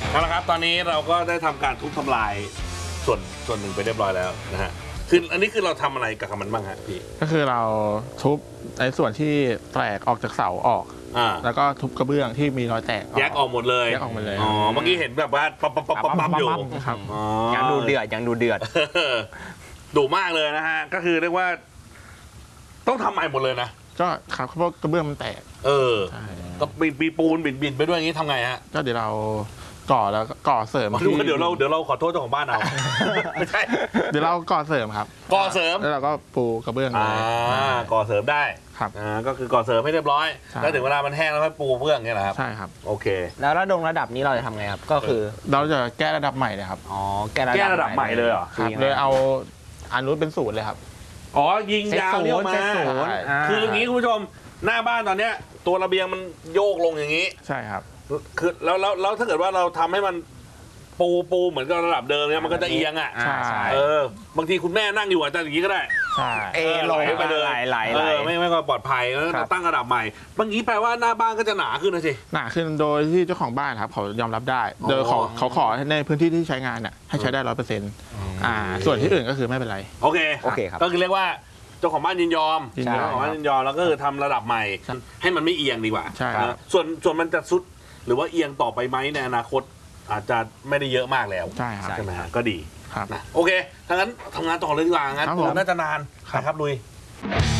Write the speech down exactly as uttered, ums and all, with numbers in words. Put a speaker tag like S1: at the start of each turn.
S1: เอาละครับตอนนี้เราก็ได้ทำการทุบทำลายส่วนส่วนหนึ่งไปเรียบร้อยแล้วนะฮะคืออันนี้คือเราทำอะไรกับมันบ้างฮะพี่
S2: ก็คือเราทุบในส่วนที่แตกออกจากเสาออก
S1: อ่า
S2: แล้วก็ทุบกระเบื้องที่มีรอยแตก
S1: แยกออกหมดเลย
S2: แยกออกหมดเลย
S1: อ๋อเมื่อกี้เห็นแบบว่าปั๊บปั๊บปั๊บปั๊บปั๊บอยู่
S2: ครับ
S3: ยังดูเดือดยังดูเดือด
S1: ดุมากเลยนะฮะก็คือเรียกว่าต้องทำใหม่หมดเลยนะ
S2: ก็ครับเพราะกระเบื้องมันแตก
S1: เออก็ปีปูนบินบินไปด้วยอย่างนี้ทำไงฮะ
S2: ก็เดี๋ยวเราก่อแล้วก่อเสริม
S1: เดี๋ยวเราเดี๋ยวเราขอโทษเจ้าของบ้านเอาไม่ใช่
S2: เดี๋ยวเราก่อเสริมครับ
S1: ก่อเสริม
S2: แล้วเราก็ปูกระเบื้องเลย
S1: อ่าก่อเสริมได้
S2: ครับ
S1: อ่าก็คือก่อเสริมให้เรียบร้อยแล้วถึงเวลามันแห้งแล้วค่อยปูเบื้องเนี่ยนะครับ
S2: ใช่ครับ
S1: โอเค
S3: แล้วระดงระดับนี้เราจะทำไงครับก็คือ
S2: เราจะแก้ระดับใหม่เลยครับ
S3: อ๋อแก้
S1: ระดับใหม่เลยเหรอ
S2: ครับเลยเอาอันนู้นเป็นศูนย์เลยครับ
S1: อ๋อยิงยาวเนี่ยมาคืออย่างนี้คุณผู้ชมหน้าบ้านตอนเนี้ยตัวระเบียงมันโยกลงอย่างนี้
S2: ใช่ครับ
S1: คือแล้วแล้วแล้วถ้าเกิดว่าเราทำให้มันปูปูเหมือนกับระดับเดิมเนี่ยมันก็จะเอียงอ่ะ
S2: ใช่
S1: เออบางทีคุณแม่นั่งอยู่อาจจะอย่างนี้ก็ได้
S2: ใช่
S3: เอลง
S1: ไปเลย
S3: ไหลไหล
S1: ไม่ไม่ก็ปลอดภัยแล้วตั้งระดับใหม่บางทีแปลว่าหน้าบ้านก็จะหนาขึ้นนะสิ
S2: หนาขึ้นโดยที่เจ้าของบ้านครับเขายอมรับได้โดยเขาเขาขอในพื้นที่ที่ใช้งานเนี่ยให้ใช้ได้ร้อยเปอร์เซ็นต์อ่าส่วนที่อื่นก็คือไม่เป็นไร
S1: โอเค
S3: โอเคครับ
S1: ก็คือเรียกว่าเจ้าของบ้านยินยอมเจ้าของบ้านยินยอมแล้วก็คือทำระดับใหม่ให้มันไม่เอียงดีกว่า
S2: ใช่
S1: ส่วนส่วนมันจะซุดหรือว่าเอียงต่อไปไหมในอนาคตอาจจะไม่ได้เยอะมากแล้ว
S2: ใช่ครับ
S1: ใช่ไหมฮะก็ดี
S2: ครับ
S1: โอเคถ้างั้นทำงานต่อเลยดีกว่างั้นผมน่าจะนานครับลุย